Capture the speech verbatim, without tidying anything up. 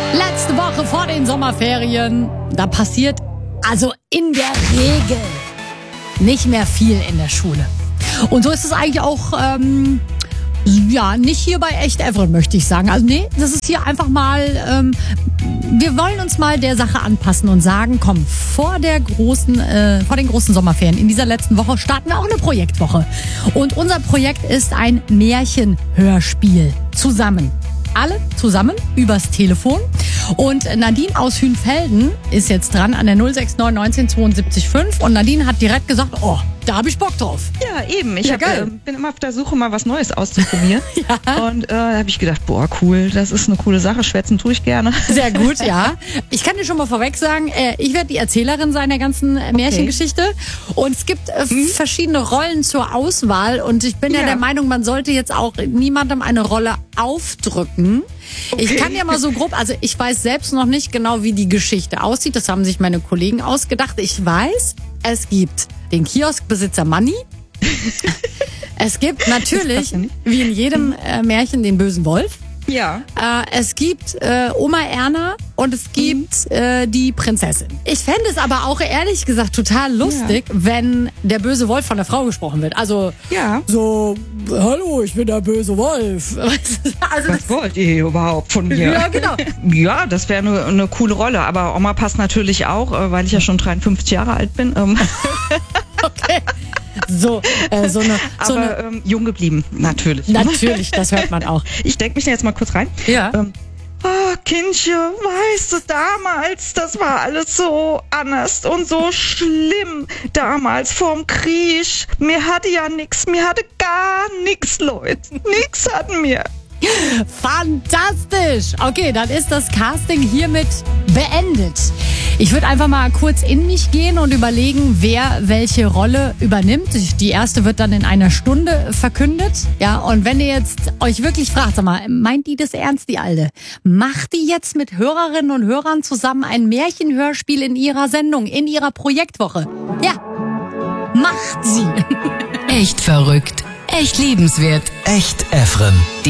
Letzte Woche vor den Sommerferien, da passiert also in der Regel nicht mehr viel in der Schule. Und so ist es eigentlich auch, ähm, ja, nicht hier bei Echt Evren, möchte ich sagen. Also nee, das ist hier einfach mal, ähm, wir wollen uns mal der Sache anpassen und sagen, komm, vor der großen, äh, vor den großen Sommerferien, in dieser letzten Woche starten wir auch eine Projektwoche. Und unser Projekt ist ein Märchenhörspiel zusammen. Alle zusammen übers Telefon. Und Nadine aus Hünfelden ist jetzt dran an der null sechs neun neunzehn zweiundsiebzig fünf. Und Nadine hat direkt gesagt, oh, da habe ich Bock drauf. Ja, eben. Ich Ja, hab, geil. äh, bin immer auf der Suche, mal was Neues auszuprobieren. Ja. Und äh, da habe ich gedacht, boah, cool, das ist eine coole Sache. Schwätzen tue ich gerne. Sehr gut, ja. Ich kann dir schon mal vorweg sagen, äh, ich werde die Erzählerin sein der ganzen äh, Märchengeschichte. Und es gibt äh, Mhm. verschiedene Rollen zur Auswahl. Und ich bin ja. Ja. der Meinung, man sollte jetzt auch niemandem eine Rolle aufdrücken. Ich kann ja mal so grob, also ich weiß selbst noch nicht genau, wie die Geschichte aussieht. Das haben sich meine Kollegen ausgedacht. Ich weiß, es gibt den Kioskbesitzer Manni. Es gibt natürlich, wie in jedem äh, Märchen, den bösen Wolf. Ja. Äh, es gibt äh, Oma Erna und es gibt äh, die Prinzessin. Ich fände es aber auch ehrlich gesagt total lustig, ja. wenn der böse Wolf von der Frau gesprochen wird. Also Ja. so, hallo, ich bin der böse Wolf. Also Was wollt ihr überhaupt von mir? Ja, genau. Ja, das wäre eine, eine coole Rolle. Aber Oma passt natürlich auch, äh, weil ich ja schon dreiundfünfzig Jahre alt bin. Ähm, okay. So, äh, so eine, so aber eine ähm, jung geblieben, natürlich. natürlich, das hört man auch. Ich denke mich da jetzt mal kurz rein. Ja. Ähm, Ah, Kindchen, weißt du, damals, das war alles so anders und so schlimm. Damals vorm Krieg. Mir hatte ja nix, mir hatte gar nix, Leute. Nix hatten wir. Fantastisch! Okay, dann ist das Casting hiermit beendet. Ich würde einfach mal kurz in mich gehen und überlegen, wer welche Rolle übernimmt. Die erste wird dann in einer Stunde verkündet. Ja, und wenn ihr jetzt euch wirklich fragt, sag mal, meint die das ernst, die Alte? Macht die jetzt mit Hörerinnen und Hörern zusammen ein Märchenhörspiel in ihrer Sendung, in ihrer Projektwoche? Ja, macht sie! Echt verrückt. Echt liebenswert. Echt Evren.